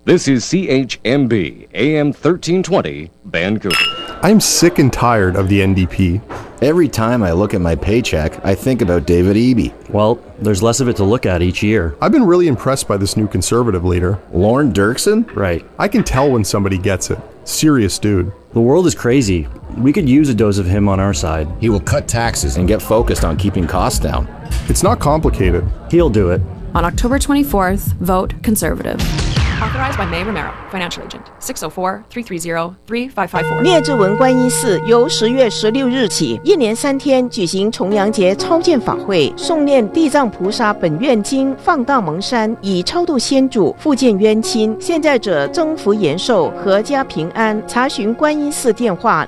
This is CHMB AM 1320 Vancouver. I'm sick and tired of the NDP. Every time I look at my paycheck, I think about David Eby. Well, there's less of it to look at each year. I've been really impressed by this new Conservative leader. Lorne Dirksen? Right. I can tell when somebody gets it. Serious dude. The world is crazy. We could use a dose of him on our side. He will cut taxes and get focused on keeping costs down. It's not complicated. He'll do it. On October 24th, vote Conservative. Authorized by May Romero, Financial Agent, 604-330-3554. 聂志文观音寺由10月16日起，一连3天举行重阳节超荐法会，诵念地藏菩萨本愿经，放大蒙山，以超度先祖，复见冤亲，现在者增福延寿，阖家平安。查询观音寺电话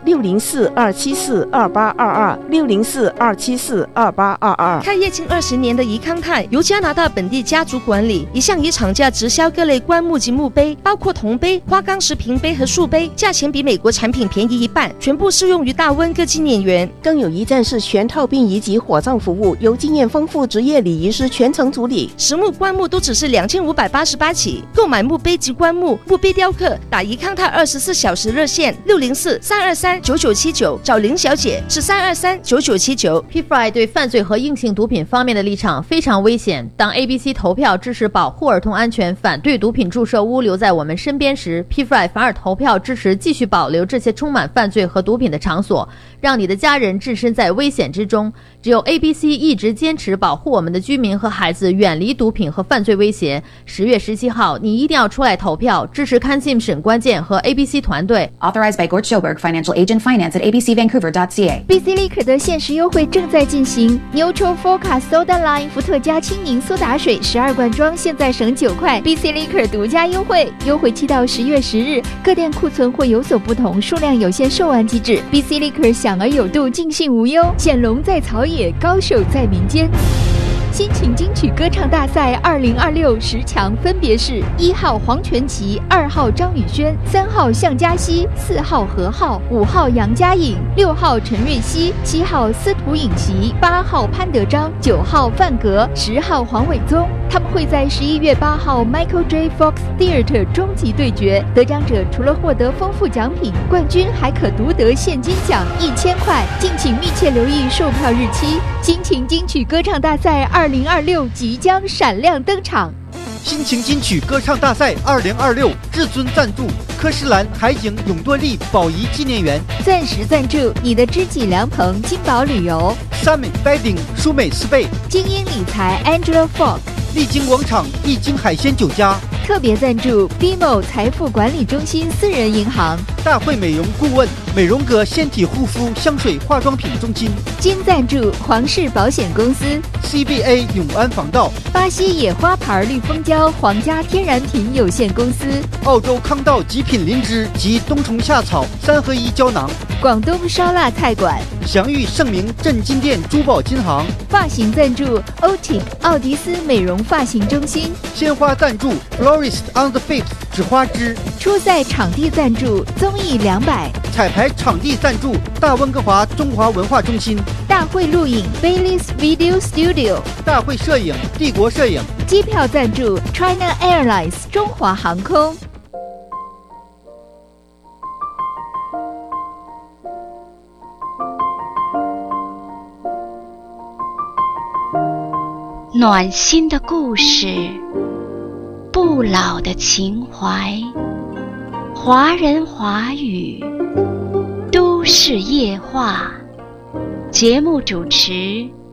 604-274-2822，604-274-2822。 开业近20年的怡康泰由加拿大本地家族管理，一向以厂价直销各类棺木及墓碑，包括铜碑、花岗石瓶碑和树碑，价钱比美国产品便宜1半，全部适用于大温各纪念园。 更有一站式全套殡仪及火葬服务，由经验丰富职业礼仪师全程处理。 实木棺木都只是2588起，购买墓碑及棺木、墓碑雕刻，打怡康泰24小时热线604-323-9979，找林小姐是323-9979。 PFRI 对犯罪和硬性毒品方面的立场非常危险。当 ABC 投票支持保护儿童安全，反对毒品注射屋留在我们身边时， PFRI 反而投票支持继续保留这些充满犯罪和毒品的场所，让你的家人置身在危险之中。只有 ABC 一直坚持保护我们的居民和孩子远离毒品和犯罪威胁。10月17号，你一定要出来投票，支持看信审关键和 ABC 团队。 Authorized by Gort Schoberg, Financial Agent, Finance at abcvancouver.ca. BC Liquor 的限时优惠正在进行 Neutral Vodka Soda Lime 伏特加青柠苏打水12罐装，现在省9块。BC Liquor 独家优惠，优惠期到10月10日，各店库存会有所不同，数量有限，售完即止。BC Liquor 享而有度，尽兴无忧。潜龙在草野，高手在民间。新情金曲歌唱大赛2026 10强分别是1号黄全琪、2号张宇轩、3号向嘉熙、4号何浩、5号杨嘉颖、6号陈瑞熙、7号司徒颖琪、8号潘德章、9号范格、10号黄伟宗。他们会在11月8号 Michael J. Fox Theatre 终极对决，得奖者除了获得丰富奖品，冠军还可独得现金奖1000块。敬请密切留意售票日期。新情金曲歌唱大赛2026即将闪亮登场。 新情金曲歌唱大赛2026至尊赞助科诗兰海景永多利宝仪纪念园， 钻石赞助你的知己良朋金宝旅游， 三美 Wedding 舒美斯贝， 精英理财 Angela Fogg， 丽晶广场丽晶海鲜酒家， 特别赞助 BMO 财富管理中心私人银行， 大会美容顾问美容阁纤体护肤香水化妆品中心， 金赞助皇室保险公司， CBA 永安防盗， 巴西野花牌绿蜂胶皇家天然品有限公司， 澳洲康道极品灵芝及冬虫夏草3合1胶囊， 广东烧腊菜馆， 祥玉盛名镇金店珠宝金行， 发型赞助 Otic 奥迪斯美容发型中心， 鲜花赞助 Florist on the Fifth 纸花枝， 初赛场地赞助综艺200， 彩排场地赞助大温哥华中华文化中心， 大会录影 Bailey's Video Studio， 大会摄影帝国摄影， 机票赞助 China Airlines 中华航空。 暖心的故事，不老的情怀，华人华语，都市夜话。节目主持